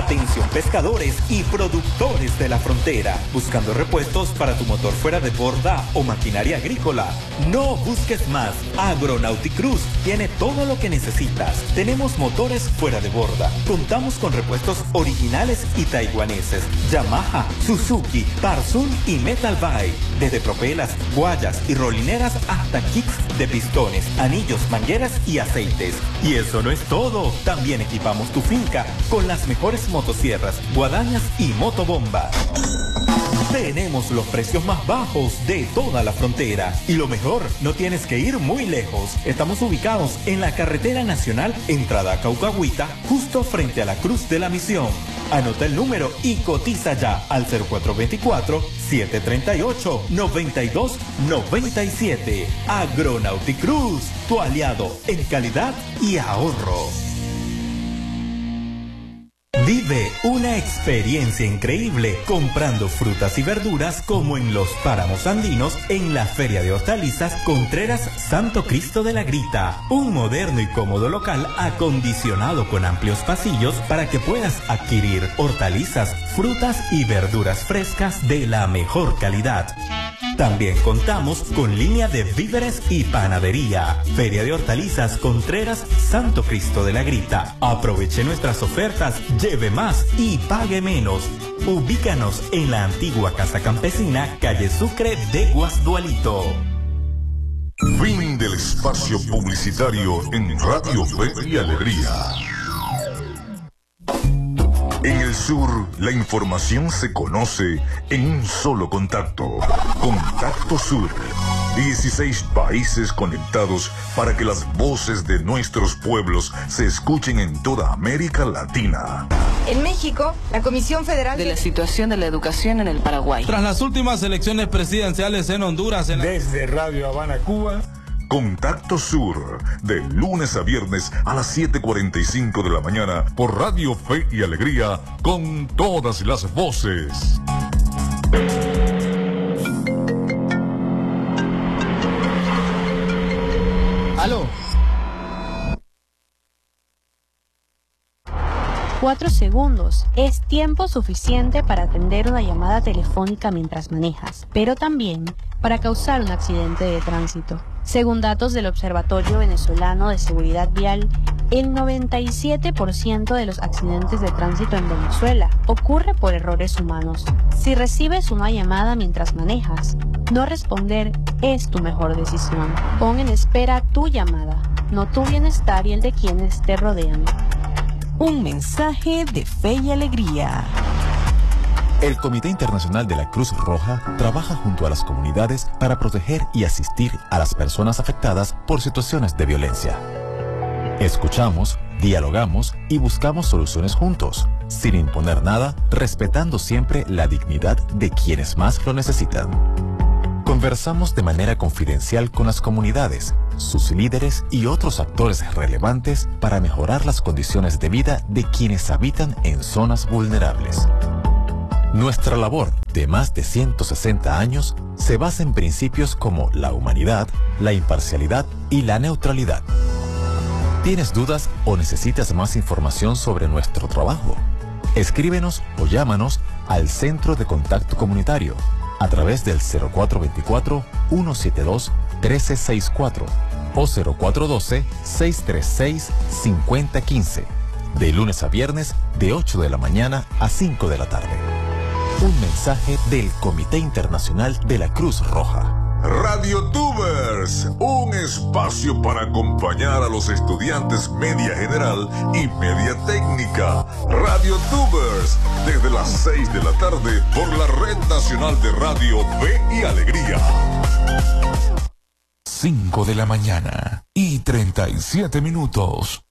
Atención pescadores y productores de la frontera, buscando repuestos para tu motor fuera de borda o maquinaria agrícola. No busques más. Agronauticruz tiene todo lo que necesitas. Tenemos motores fuera de borda. Contamos con repuestos originales y taiwaneses. Yamaha, Suzuki, Parsun y Metal Bay. Desde propelas, guayas y rolineras hasta kits de pistones, anillos, mangueras y aceites. Y eso no es todo. También equipamos tu finca con las mejores motosierras, guadañas y motobombas. Tenemos los precios más bajos de toda la frontera. Y lo mejor, no tienes que ir muy lejos. Estamos ubicados en la carretera nacional, entrada a Caucahuita, justo frente a la Cruz de la Misión. Anota el número y cotiza ya al 0424-738-9297. Agronauticruz, tu aliado en calidad y ahorro. Vive una experiencia increíble comprando frutas y verduras como en los páramos andinos en la Feria de Hortalizas Contreras Santo Cristo de la Grita. Un moderno y cómodo local acondicionado con amplios pasillos para que puedas adquirir hortalizas, frutas y verduras frescas de la mejor calidad. También contamos con línea de víveres y panadería. Feria de Hortalizas Contreras Santo Cristo de la Grita. Aproveche nuestras ofertas, lleve más y pague menos. Ubícanos en la antigua Casa Campesina, calle Sucre de Guasdualito. Fin del espacio publicitario en Radio Fe y Alegría. En el sur, la información se conoce en un solo contacto. Contacto Sur. 16 países conectados para que las voces de nuestros pueblos se escuchen en toda América Latina. En México, la Comisión Federal de la situación de la educación en el Paraguay. Tras las últimas elecciones presidenciales en Honduras. Desde Radio Habana, Cuba. Contacto Sur, de lunes a viernes a las 7:45 de la mañana por Radio Fe y Alegría, con todas las voces. ¿Aló? 4 segundos. Es tiempo suficiente para atender una llamada telefónica mientras manejas, pero también para causar un accidente de tránsito. Según datos del Observatorio Venezolano de Seguridad Vial, el 97% de los accidentes de tránsito en Venezuela ocurre por errores humanos. Si recibes una llamada mientras manejas, no responder es tu mejor decisión. Pon en espera tu llamada, no tu bienestar y el de quienes te rodean. Un mensaje de fe y alegría. El Comité Internacional de la Cruz Roja trabaja junto a las comunidades para proteger y asistir a las personas afectadas por situaciones de violencia. Escuchamos, dialogamos y buscamos soluciones juntos, sin imponer nada, respetando siempre la dignidad de quienes más lo necesitan. Conversamos de manera confidencial con las comunidades, sus líderes y otros actores relevantes para mejorar las condiciones de vida de quienes habitan en zonas vulnerables. Nuestra labor de más de 160 años se basa en principios como la humanidad, la imparcialidad y la neutralidad. ¿Tienes dudas o necesitas más información sobre nuestro trabajo? Escríbenos o llámanos al Centro de Contacto Comunitario a través del 0424-172-1364 o 0412-636-5015, de lunes a viernes de 8 de la mañana a 5 de la tarde. Un mensaje del Comité Internacional de la Cruz Roja. Radio Tubers, un espacio para acompañar a los estudiantes media general y media técnica. Radio Tubers, desde las 6 de la tarde por la Red Nacional de Radio Fe y Alegría. 5 de la mañana y 37 minutos.